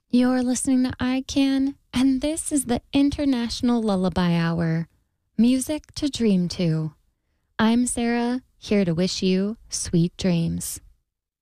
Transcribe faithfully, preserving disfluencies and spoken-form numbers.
You're listening to I Can, and this is the International Lullaby Hour. Music to dream to. I'm Sarah, here to wish you sweet dreams.